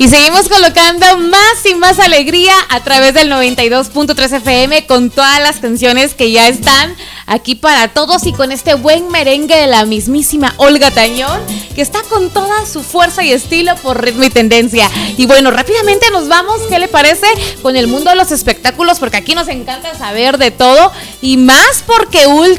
Y seguimos colocando más y más alegría a través del 92.3 FM con todas las canciones que ya están aquí para todos y con este buen merengue de la mismísima Olga Tañón, que está con toda su fuerza y estilo por ritmo y tendencia. Y bueno, rápidamente nos vamos, ¿qué le parece? Con el mundo de los espectáculos, porque aquí nos encanta saber de todo y más porque